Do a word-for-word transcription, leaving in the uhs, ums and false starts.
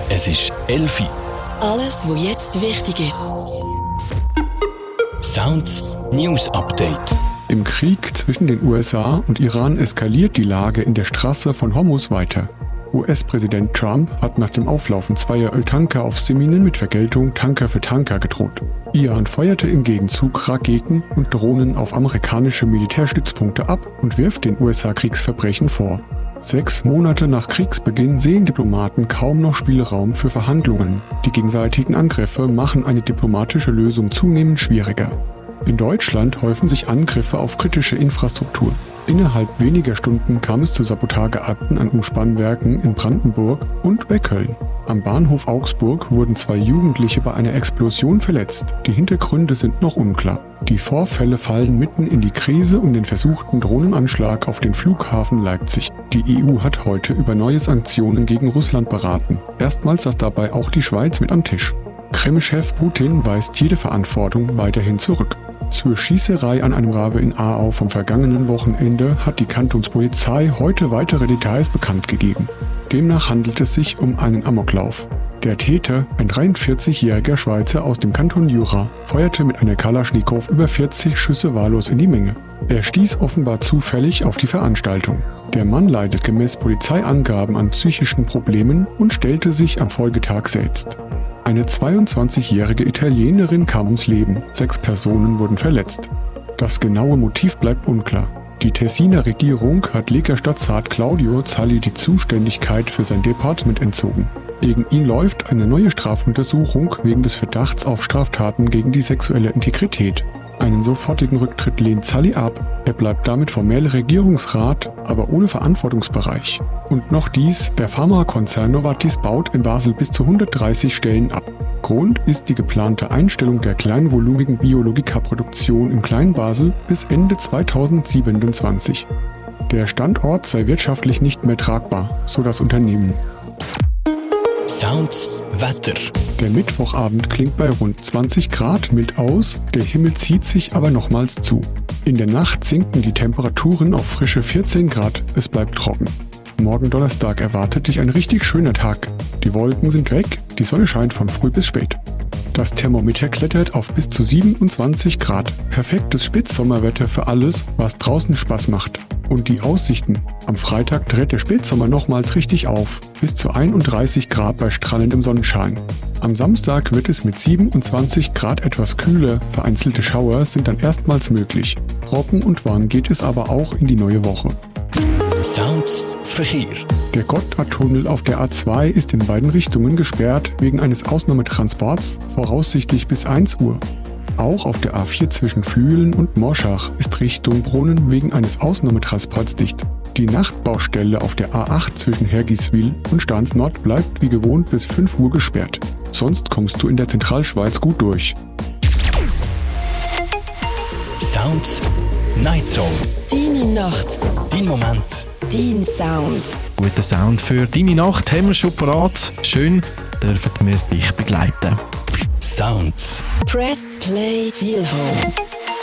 Es ist elf Uhr. Alles, was jetzt wichtig ist. Sounds News Update. Im Krieg zwischen den U S A und Iran eskaliert die Lage in der Straße von Hormuz weiter. U S-Präsident Trump hat nach dem Auflaufen zweier Öltanker auf Seminen mit Vergeltung Tanker für Tanker gedroht. Iran feuerte im Gegenzug Raketen und Drohnen auf amerikanische Militärstützpunkte ab und wirft den U S A Kriegsverbrechen vor. Sechs Monate nach Kriegsbeginn sehen Diplomaten kaum noch Spielraum für Verhandlungen. Die gegenseitigen Angriffe machen eine diplomatische Lösung zunehmend schwieriger. In Deutschland häufen sich Angriffe auf kritische Infrastruktur. Innerhalb weniger Stunden kam es zu Sabotageakten an Umspannwerken in Brandenburg und bei Köln. Am Bahnhof Augsburg wurden zwei Jugendliche bei einer Explosion verletzt. Die Hintergründe sind noch unklar. Die Vorfälle fallen mitten in die Krise um den versuchten Drohnenanschlag auf den Flughafen Leipzig. Die E U hat heute über neue Sanktionen gegen Russland beraten. Erstmals saß dabei auch die Schweiz mit am Tisch. Kreml-Chef Putin weist jede Verantwortung weiterhin zurück. Zur Schießerei an einem Rabe in Aarau vom vergangenen Wochenende hat die Kantonspolizei heute weitere Details bekannt gegeben. Demnach handelt es sich um einen Amoklauf. Der Täter, ein dreiundvierzigjähriger Schweizer aus dem Kanton Jura, feuerte mit einer Kalaschnikow über vierzig Schüsse wahllos in die Menge. Er stieß offenbar zufällig auf die Veranstaltung. Der Mann leidet gemäß Polizeiangaben an psychischen Problemen und stellte sich am Folgetag selbst. Eine zweiundzwanzigjährige Italienerin kam ums Leben, sechs Personen wurden verletzt. Das genaue Motiv bleibt unklar. Die Tessiner Regierung hat Lega Stadtrat Claudio Zalli die Zuständigkeit für sein Departement entzogen. Gegen ihn läuft eine neue Strafuntersuchung wegen des Verdachts auf Straftaten gegen die sexuelle Integrität. Einen sofortigen Rücktritt lehnt Zalli ab. Er bleibt damit formell Regierungsrat, aber ohne Verantwortungsbereich. Und noch dies, der Pharmakonzern Novartis baut in Basel bis zu hundertdreißig Stellen ab. Grund ist die geplante Einstellung der kleinvolumigen Biologikaproduktion in Kleinbasel bis Ende zweitausendsiebenundzwanzig. Der Standort sei wirtschaftlich nicht mehr tragbar, so das Unternehmen. Sounds Wetter. Der Mittwochabend klingt bei rund zwanzig Grad mild aus, der Himmel zieht sich aber nochmals zu. In der Nacht sinken die Temperaturen auf frische vierzehn Grad, es bleibt trocken. Morgen Donnerstag erwartet dich ein richtig schöner Tag. Die Wolken sind weg, die Sonne scheint von früh bis spät. Das Thermometer klettert auf bis zu siebenundzwanzig Grad. Perfektes Spätsommerwetter für alles, was draußen Spaß macht. Und die Aussichten. Am Freitag dreht der Spätsommer nochmals richtig auf. Bis zu einunddreißig Grad bei strahlendem Sonnenschein. Am Samstag wird es mit siebenundzwanzig Grad etwas kühler. Vereinzelte Schauer sind dann erstmals möglich. Trocken und warm geht es aber auch in die neue Woche. Sounds Verkehr. Der Gotthardtunnel auf der A zwei ist in beiden Richtungen gesperrt wegen eines Ausnahmetransports, voraussichtlich bis eins Uhr. Auch auf der A vier zwischen Flüelen und Morschach ist Richtung Brunnen wegen eines Ausnahmetransports dicht. Die Nachtbaustelle auf der A acht zwischen Hergiswil und Stans Nord bleibt wie gewohnt bis fünf Uhr gesperrt. Sonst kommst du in der Zentralschweiz gut durch. Sounds Night Zone. Deine Nacht. Dein Moment. Dein Sound. Guten Sound für deine Nacht haben wir schon parat. Schön, dürfen wir dich begleiten. Sounds. Press Play Feel Home.